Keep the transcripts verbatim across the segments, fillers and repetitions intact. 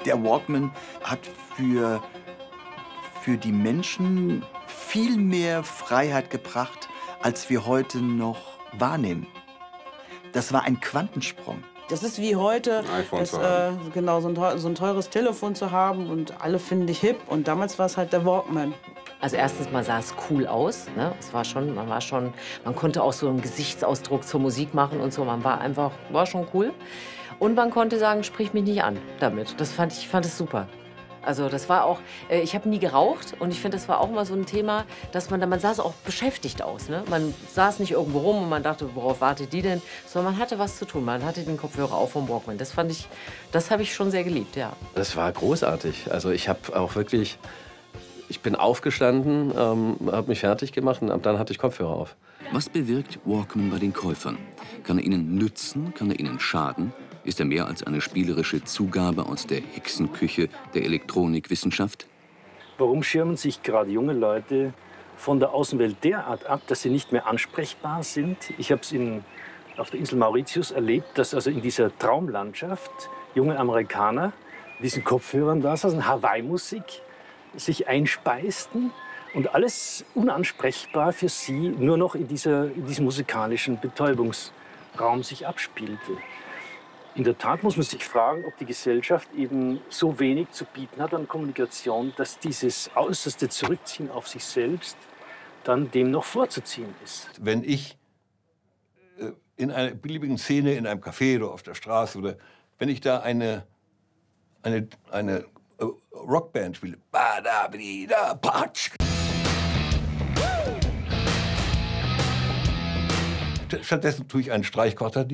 Der Walkman hat für, für die Menschen viel mehr Freiheit gebracht, als wir heute noch wahrnehmen. Das war ein Quantensprung. Das ist wie heute, das, äh, genau, so ein, so ein teures Telefon zu haben und alle finden dich hip. Und damals war es halt der Walkman. Also erstens mal sah es cool aus, ne? Es war schon, man war schon, man konnte auch so einen Gesichtsausdruck zur Musik machen und so. Man war einfach, war schon cool. Und man konnte sagen, sprich mich nicht an damit. Das fand ich, fand es super. Also das war auch, äh, ich habe nie geraucht und ich finde, das war auch immer so ein Thema, dass man da, man sah so auch beschäftigt aus, ne? Man saß nicht irgendwo rum und man dachte, worauf wartet die denn? Sondern man hatte was zu tun, man hatte den Kopfhörer auf vom Walkman. Das fand ich, das habe ich schon sehr geliebt, ja. Das war großartig. Also ich habe auch wirklich, ich bin aufgestanden, ähm, habe mich fertig gemacht und dann hatte ich Kopfhörer auf. Was bewirkt Walkman bei den Käufern? Kann er ihnen nützen? Kann er ihnen schaden? Ist er mehr als eine spielerische Zugabe aus der Hexenküche der Elektronikwissenschaft? Warum schirmen sich gerade junge Leute von der Außenwelt derart ab, dass sie nicht mehr ansprechbar sind? Ich habe es auf der Insel Mauritius erlebt, dass also in dieser Traumlandschaft junge Amerikaner mit diesen Kopfhörern da saßen, Hawaii-Musik, sich einspeisten und alles unansprechbar für sie nur noch in, dieser, in diesem musikalischen Betäubungsraum sich abspielte. In der Tat muss man sich fragen, ob die Gesellschaft eben so wenig zu bieten hat an Kommunikation, dass dieses äußerste Zurückziehen auf sich selbst dann dem noch vorzuziehen ist. Wenn ich äh, in einer beliebigen Szene, in einem Café oder auf der Straße, oder wenn ich da eine, eine, eine äh, Rockband spiele, stattdessen tue ich einen Streichquartett.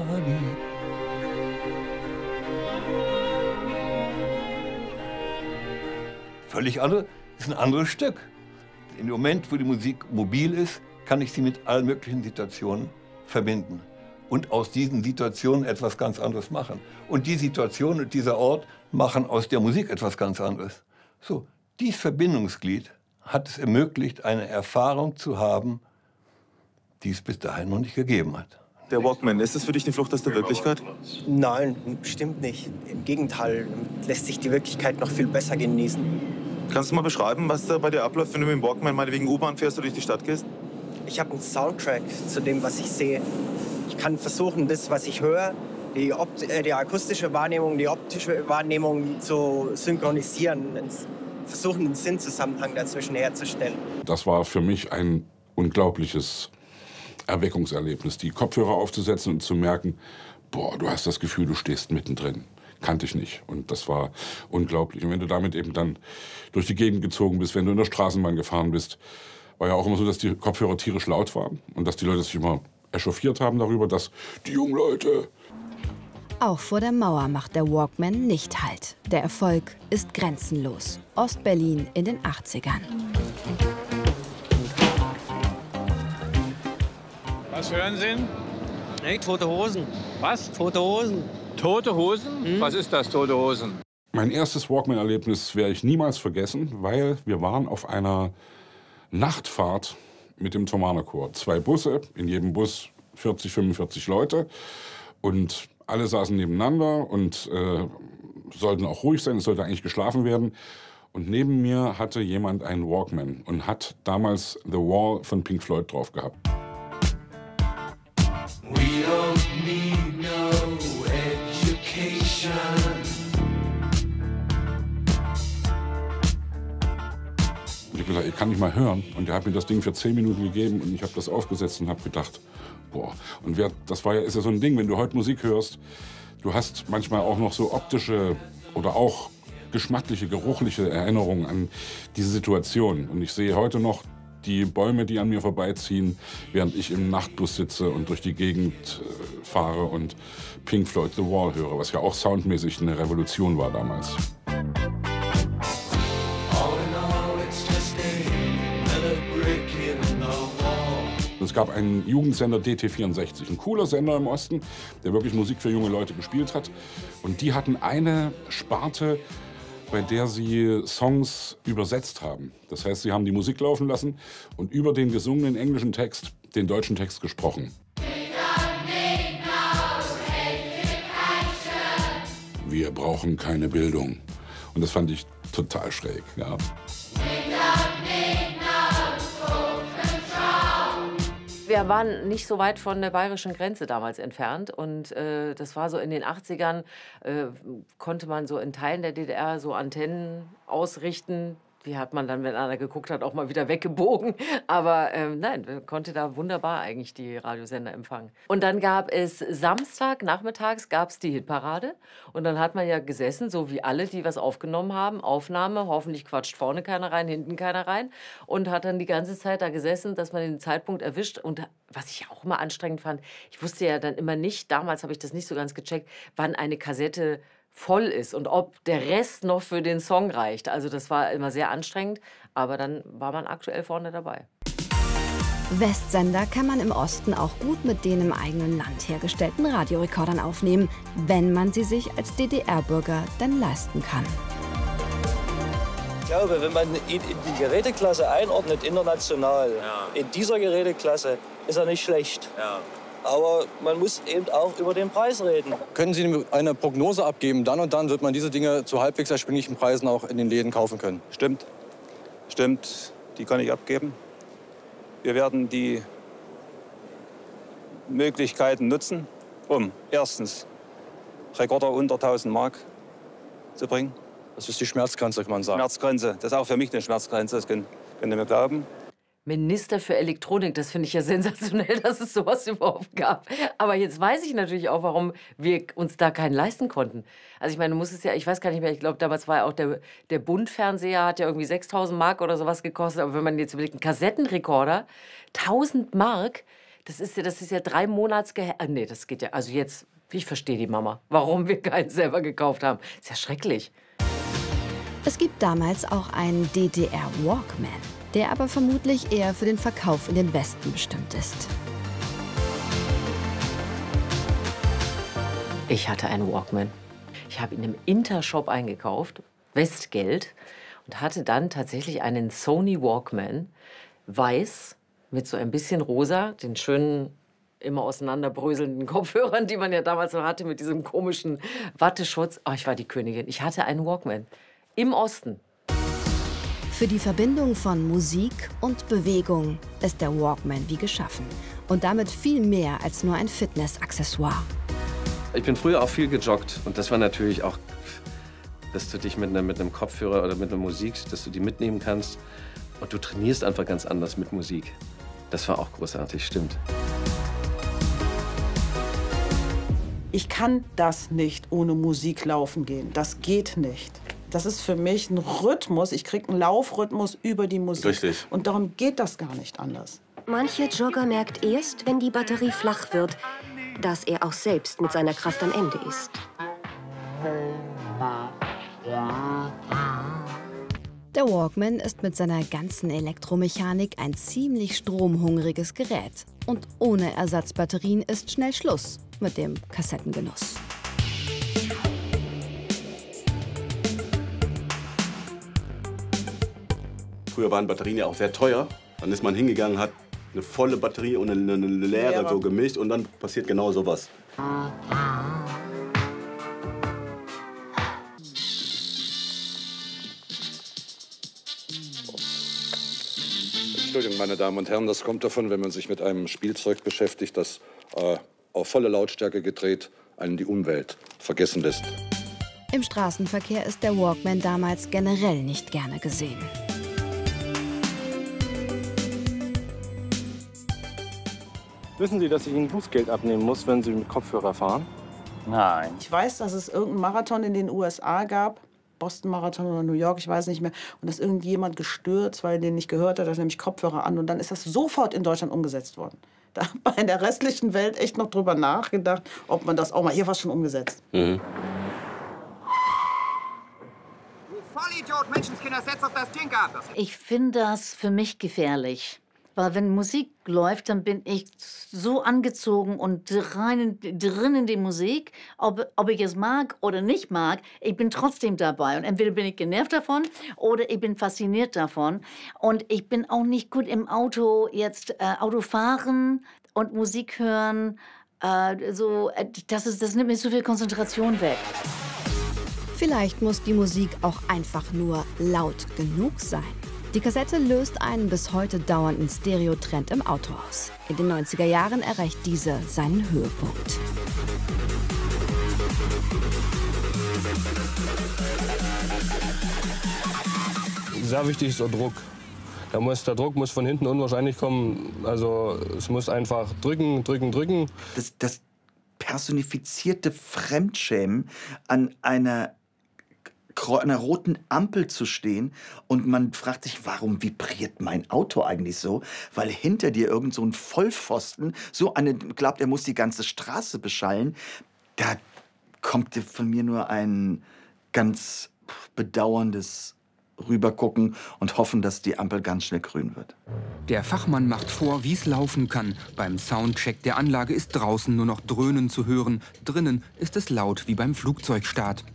Völlig andere, ist ein anderes Stück. Im Moment, wo die Musik mobil ist, kann ich sie mit allen möglichen Situationen verbinden. Und aus diesen Situationen etwas ganz anderes machen. Und die Situation und dieser Ort machen aus der Musik etwas ganz anderes. So, dieses Verbindungsglied hat es ermöglicht, eine Erfahrung zu haben, die es bis dahin noch nicht gegeben hat. Der Walkman, ist das für dich eine Flucht aus der Wirklichkeit? Nein, stimmt nicht. Im Gegenteil, lässt sich die Wirklichkeit noch viel besser genießen. Kannst du mal beschreiben, was da bei dir abläuft, wenn du mit dem Walkman meinetwegen U-Bahn fährst oder durch die Stadt gehst? Ich habe einen Soundtrack zu dem, was ich sehe. Ich kann versuchen, das, was ich höre, die, Opt äh, die akustische Wahrnehmung, die optische Wahrnehmung zu synchronisieren, versuchen, einen Sinnzusammenhang dazwischen herzustellen. Das war für mich ein unglaubliches Erweckungserlebnis, die Kopfhörer aufzusetzen und zu merken, boah, du hast das Gefühl, du stehst mittendrin. Kannte ich nicht. Und das war unglaublich. Und wenn du damit eben dann durch die Gegend gezogen bist, wenn du in der Straßenbahn gefahren bist, war ja auch immer so, dass die Kopfhörer tierisch laut waren und dass die Leute sich immer echauffiert haben darüber, dass die jungen Leute... Auch vor der Mauer macht der Walkman nicht Halt. Der Erfolg ist grenzenlos. Ostberlin in den achtzigern. Was hören Sie? Nee, Tote Hosen. Was? Tote Hosen. Tote Hosen? Hm? Was ist das, Tote Hosen? Mein erstes Walkman-Erlebnis werde ich niemals vergessen, weil wir waren auf einer Nachtfahrt mit dem Thomanerchor. Zwei Busse, in jedem Bus vierzig, fünfundvierzig Leute. Und alle saßen nebeneinander und äh, sollten auch ruhig sein, es sollte eigentlich geschlafen werden. Und neben mir hatte jemand einen Walkman und hat damals The Wall von Pink Floyd drauf gehabt. We don't need no education. Und ich habe gesagt, ich kann nicht mal hören. Und er hat mir das Ding für zehn Minuten gegeben und ich habe das aufgesetzt und habe gedacht, boah. Und wer, das war ja, ist ja so ein Ding, wenn du heute Musik hörst, du hast manchmal auch noch so optische oder auch geschmackliche, geruchliche Erinnerungen an diese Situation. Und ich sehe heute noch die Bäume, die an mir vorbeiziehen, während ich im Nachtbus sitze und durch die Gegend äh, fahre und Pink Floyd The Wall höre, was ja auch soundmäßig eine Revolution war damals. Es gab einen Jugendsender D T vierundsechzig, ein cooler Sender im Osten, der wirklich Musik für junge Leute gespielt hat. Und die hatten eine Sparte, bei der sie Songs übersetzt haben. Das heißt, sie haben die Musik laufen lassen und über den gesungenen englischen Text den deutschen Text gesprochen. wir brauchen keine Bildung. Und das fand ich total schräg. Ja. Wir waren nicht so weit von der bayerischen Grenze damals entfernt und äh, das war so in den achtzigern, äh, konnte man so in Teilen der D D R so Antennen ausrichten. Die hat man dann, wenn einer geguckt hat, auch mal wieder weggebogen. Aber ähm, nein, man konnte da wunderbar eigentlich die Radiosender empfangen. Und dann gab es Samstag, nachmittags gab es die Hitparade. Und dann hat man ja gesessen, so wie alle, die was aufgenommen haben. Aufnahme, hoffentlich quatscht vorne keiner rein, hinten keiner rein. Und hat dann die ganze Zeit da gesessen, dass man den Zeitpunkt erwischt. Und was ich auch immer anstrengend fand, ich wusste ja dann immer nicht, damals habe ich das nicht so ganz gecheckt, wann eine Kassette voll ist und ob der Rest noch für den Song reicht. Also das war immer sehr anstrengend, aber dann war man aktuell vorne dabei. Westsender kann man im Osten auch gut mit den im eigenen Land hergestellten Radiorekordern aufnehmen, wenn man sie sich als D D R-Bürger denn leisten kann. Ich glaube, wenn man ihn in die Geräteklasse einordnet, international, ja. in dieser Geräteklasse, ist er nicht schlecht. Ja. Aber man muss eben auch über den Preis reden. Können Sie eine Prognose abgeben? Dann und dann wird man diese Dinge zu halbwegs erschwinglichen Preisen auch in den Läden kaufen können. Stimmt. Stimmt. Die kann ich abgeben. Wir werden die Möglichkeiten nutzen, um erstens Rekorder unter tausend Mark zu bringen. Das ist die Schmerzgrenze, kann man sagen. Schmerzgrenze. Das ist auch für mich eine Schmerzgrenze, das könnt, könnt ihr mir glauben. Minister für Elektronik, das finde ich ja sensationell, dass es sowas überhaupt gab. Aber jetzt weiß ich natürlich auch, warum wir uns da keinen leisten konnten. Also ich meine, du musst es ja, ich weiß gar nicht mehr, ich glaube, damals war ja auch der, der Bund-Fernseher, hat ja irgendwie sechstausend Mark oder sowas gekostet. Aber wenn man jetzt überlegt, ein Kassettenrekorder, tausend Mark, das ist ja, das ist ja drei Monatsgehälter. Ah, nee, das geht ja, also jetzt, ich verstehe die Mama, warum wir keinen selber gekauft haben. Ist ja schrecklich. Es gibt damals auch einen D D R-Walkman, der aber vermutlich eher für den Verkauf in den Westen bestimmt ist. Ich hatte einen Walkman. Ich habe ihn im Intershop eingekauft, Westgeld, und hatte dann tatsächlich einen Sony Walkman, weiß, mit so ein bisschen rosa, den schönen, immer auseinanderbröselnden Kopfhörern, die man ja damals noch hatte, mit diesem komischen Watteschutz. Oh, ich war die Königin. Ich hatte einen Walkman im Osten. Für die Verbindung von Musik und Bewegung ist der Walkman wie geschaffen. Und damit viel mehr als nur ein Fitnessaccessoire. Ich bin früher auch viel gejoggt. Und das war natürlich auch, dass du dich mit einem, mit einem Kopfhörer oder mit einer Musik, dass du die mitnehmen kannst. Und du trainierst einfach ganz anders mit Musik. Das war auch großartig, stimmt. Ich kann das nicht ohne Musik laufen gehen. Das geht nicht. Das ist für mich ein Rhythmus. Ich kriege einen Laufrhythmus über die Musik. Richtig. Und darum geht das gar nicht anders. Mancher Jogger merkt erst, wenn die Batterie flach wird, dass er auch selbst mit seiner Kraft am Ende ist. Der Walkman ist mit seiner ganzen Elektromechanik ein ziemlich stromhungriges Gerät. Und ohne Ersatzbatterien ist schnell Schluss mit dem Kassettengenuss. Früher waren Batterien ja auch sehr teuer. Dann ist man hingegangen, hat eine volle Batterie und eine, eine leere Leere. so gemischt und dann passiert genau sowas. Entschuldigung, meine Damen und Herren, das kommt davon, wenn man sich mit einem Spielzeug beschäftigt, das äh, auf volle Lautstärke gedreht einen die Umwelt vergessen lässt. Im Straßenverkehr ist der Walkman damals generell nicht gerne gesehen. Wissen Sie, dass ich Ihnen Bußgeld abnehmen muss, wenn Sie mit Kopfhörer fahren? Nein. Ich weiß, dass es irgendeinen Marathon in den U S A gab. Boston-Marathon oder New York, ich weiß nicht mehr. Und dass irgendjemand gestürzt, weil er den nicht gehört hat, da nämlich Kopfhörer an. Und dann ist das sofort in Deutschland umgesetzt worden. Da hat man in der restlichen Welt echt noch drüber nachgedacht, ob man das auch mal... Hier war es schon umgesetzt. Mhm. Vollidiot, Menschenskinder, setz auf das Ding ab! Ich finde das für mich gefährlich. Weil wenn Musik läuft, dann bin ich so angezogen und rein, drin in die Musik. Ob, ob ich es mag oder nicht mag, ich bin trotzdem dabei. Und entweder bin ich genervt davon oder ich bin fasziniert davon. Und ich bin auch nicht gut im Auto, jetzt äh, Auto fahren und Musik hören. Äh, so, äh, das, ist, das nimmt mir so viel Konzentration weg. Vielleicht muss die Musik auch einfach nur laut genug sein. Die Kassette löst einen bis heute dauernden Stereotrend im Auto aus. In den neunziger Jahren erreicht dieser seinen Höhepunkt. Sehr wichtig ist der Druck. Da muss, der Druck muss von hinten unwahrscheinlich kommen. Also es muss einfach drücken, drücken, drücken. Das, das personifizierte Fremdschämen an einer, einer roten Ampel zu stehen und man fragt sich, warum vibriert mein Auto eigentlich so? Weil hinter dir irgend so ein Vollpfosten so eine glaubt, er muss die ganze Straße beschallen. Da kommt von mir nur ein ganz bedauerndes rübergucken und hoffen, dass die Ampel ganz schnell grün wird. Der Fachmann macht vor, wie es laufen kann. Beim Soundcheck der Anlage ist draußen nur noch Dröhnen zu hören. Drinnen ist es laut wie beim Flugzeugstart.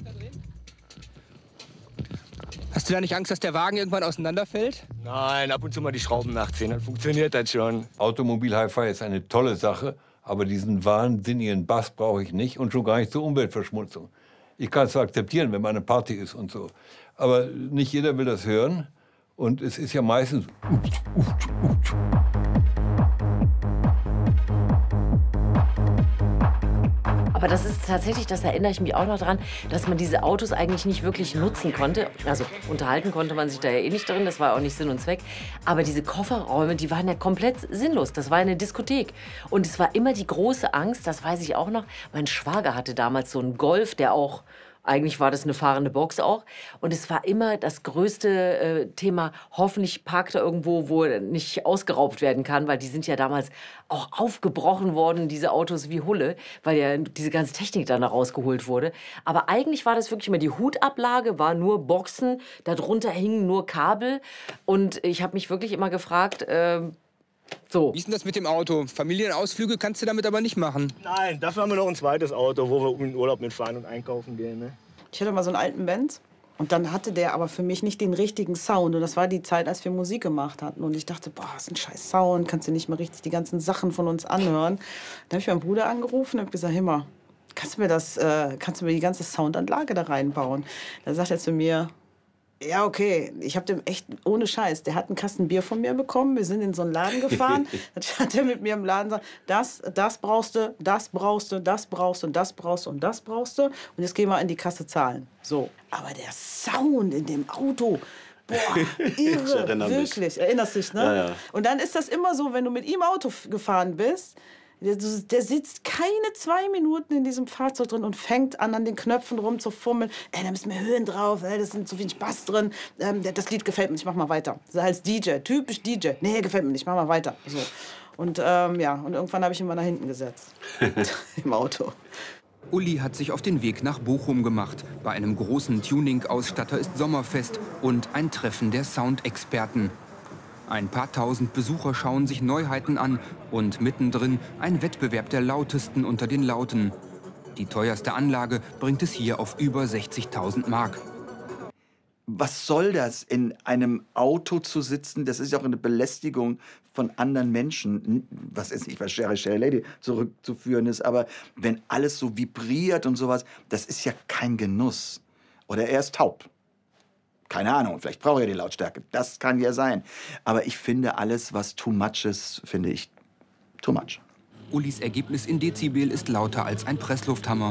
Hast du da nicht Angst, dass der Wagen irgendwann auseinanderfällt? Nein, ab und zu mal die Schrauben nachziehen, dann funktioniert das schon. Automobil-Hi-Fi ist eine tolle Sache, aber diesen wahnsinnigen Bass brauche ich nicht und schon gar nicht zur Umweltverschmutzung. Ich kann es zwar akzeptieren, wenn mal eine Party ist und so, aber nicht jeder will das hören und es ist ja meistens... Aber das ist tatsächlich, das erinnere ich mich auch noch dran, dass man diese Autos eigentlich nicht wirklich nutzen konnte. Also unterhalten konnte man sich da ja eh nicht drin, das war auch nicht Sinn und Zweck. Aber diese Kofferräume, die waren ja komplett sinnlos. Das war eine Diskothek. Und es war immer die große Angst, das weiß ich auch noch, mein Schwager hatte damals so einen Golf, der auch... Eigentlich war das eine fahrende Box auch. Und es war immer das größte äh, Thema, hoffentlich parkt er irgendwo, wo er nicht ausgeraubt werden kann, weil die sind ja damals auch aufgebrochen worden, diese Autos wie Hulle, weil ja diese ganze Technik dann da rausgeholt wurde. Aber eigentlich war das wirklich immer, die Hutablage war nur Boxen, darunter hingen nur Kabel. Und ich habe mich wirklich immer gefragt, äh, so. Wie ist denn das mit dem Auto? Familienausflüge kannst du damit aber nicht machen. Nein, dafür haben wir noch ein zweites Auto, wo wir in den Urlaub mitfahren und einkaufen gehen. Ne? Ich hatte mal so einen alten Benz und dann hatte der aber für mich nicht den richtigen Sound. Und das war die Zeit, als wir Musik gemacht hatten. Und ich dachte, boah, das ist ein scheiß Sound, kannst du nicht mehr richtig die ganzen Sachen von uns anhören. Dann habe ich meinen Bruder angerufen und habe gesagt, Himmer, kannst du mir das, äh, kannst du mir die ganze Soundanlage da reinbauen? Dann sagt er zu mir, ja, okay. Ich habe dem echt, ohne Scheiß, der hat einen Kasten Bier von mir bekommen. Wir sind in so einen Laden gefahren. Dann hat er mit mir im Laden gesagt, das, das brauchst du, das brauchst du, das brauchst du, das brauchst du und das brauchst du. Und jetzt gehen wir in die Kasse zahlen. So. Aber der Sound in dem Auto, boah, irre, Ich erinnere mich. wirklich. Erinnerst dich, ne? Ja, ja. Und dann ist das immer so, wenn du mit ihm Auto gefahren bist, Der, der sitzt keine zwei Minuten in diesem Fahrzeug drin und fängt an, an den Knöpfen rumzufummeln. Ey, da müssen wir Höhen drauf, ey, da ist so viel Spaß drin. Ähm, das Lied gefällt mir nicht, mach mal weiter. So als D J, typisch D J. Nee, gefällt mir nicht, mach mal weiter. So. Und, ähm, ja, und irgendwann habe ich ihn mal nach hinten gesetzt. Im Auto. Uli hat sich auf den Weg nach Bochum gemacht. Bei einem großen Tuning-Ausstatter ist Sommerfest und ein Treffen der Soundexperten. Ein paar tausend Besucher schauen sich Neuheiten an und mittendrin ein Wettbewerb der Lautesten unter den Lauten. Die teuerste Anlage bringt es hier auf über sechzigtausend Mark. Was soll das, in einem Auto zu sitzen? Das ist ja auch eine Belästigung von anderen Menschen. Was ist nicht, was Sherry Sherry Lady zurückzuführen ist, aber wenn alles so vibriert und sowas, das ist ja kein Genuss. Oder er ist taub. Keine Ahnung, vielleicht braucht er die Lautstärke. Das kann ja sein. Aber ich finde, alles, was too much ist, finde ich too much. Ulis Ergebnis in Dezibel ist lauter als ein Presslufthammer.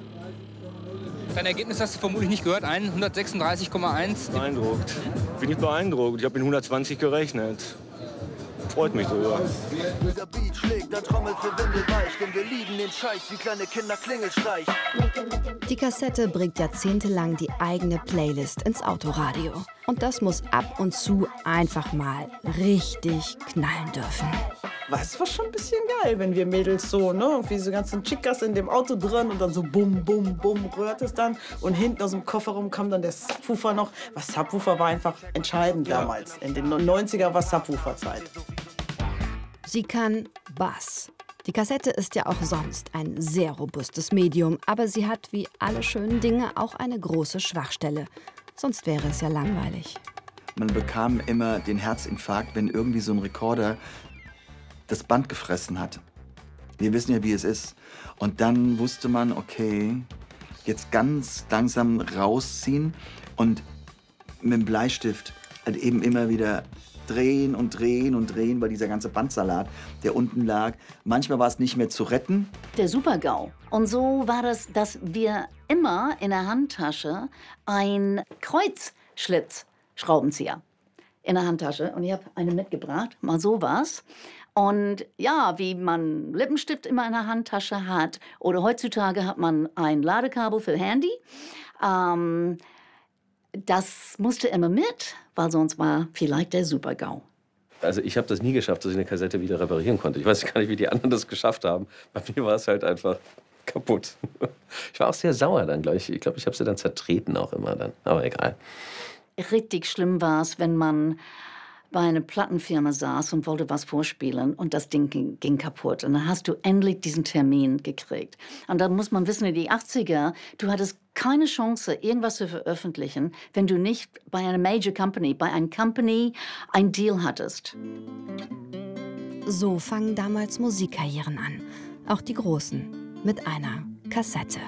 Dein Ergebnis hast du vermutlich nicht gehört, ein hundertsechsunddreißig Komma eins. Beeindruckt. Bin ich beeindruckt. Ich habe in hundertzwanzig gerechnet. Freut mich drüber. Der Beat schlägt, dann trommelt für Windelweich, denn wir lieben den Scheiß wie kleine Kinder Klingelstreich. Die Kassette bringt jahrzehntelang die eigene Playlist ins Autoradio. Und das muss ab und zu einfach mal richtig knallen dürfen. Was war schon ein bisschen geil, wenn wir Mädels so, ne, irgendwie so ganzen Chicas in dem Auto drin und dann so bum, bum, bum rührt es dann. Und hinten aus dem Kofferraum kam dann der Subwoofer noch. Was Subwoofer war einfach entscheidend ja. damals. In den neunziger war Subwoofer-Zeit. Sie kann Bass. Die Kassette ist ja auch sonst ein sehr robustes Medium, aber sie hat wie alle schönen Dinge auch eine große Schwachstelle. Sonst wäre es ja langweilig. Man bekam immer den Herzinfarkt, wenn irgendwie so ein Rekorder das Band gefressen hat. Wir wissen ja, wie es ist. Und dann wusste man, okay, jetzt ganz langsam rausziehen und mit dem Bleistift halt eben immer wieder drehen und drehen und drehen, weil dieser ganze Bandsalat, der unten lag, manchmal war es nicht mehr zu retten. Der Super-GAU. Und so war das, dass wir immer in der Handtasche ein Kreuzschlitzschraubenzieher in der Handtasche. Und ich habe eine mitgebracht, mal sowas. Und ja, wie man Lippenstift immer in der Handtasche hat oder heutzutage hat man ein Ladekabel für Handy. Ähm, das musste immer mit, weil sonst war vielleicht der Super-GAU. Also ich habe das nie geschafft, dass ich eine Kassette wieder reparieren konnte. Ich weiß gar nicht, wie die anderen das geschafft haben. Bei mir war es halt einfach kaputt. Ich war auch sehr sauer dann, glaube ich. Ich glaube, ich habe sie dann zertreten auch immer dann. Aber egal. Richtig schlimm war es, wenn man bei einer Plattenfirma saß und wollte was vorspielen und das Ding ging, ging kaputt. Und dann hast du endlich diesen Termin gekriegt. Und da muss man wissen, in die achtziger, du hattest keine Chance, irgendwas zu veröffentlichen, wenn du nicht bei einer Major Company, bei einer Company ein Deal hattest. So fangen damals Musikkarrieren an. Auch die großen. Mit einer Kassette.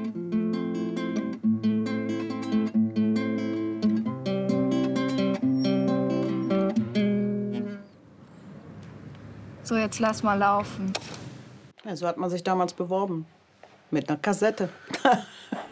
So, jetzt lass mal laufen. Ja, so hat man sich damals beworben. Mit einer Kassette.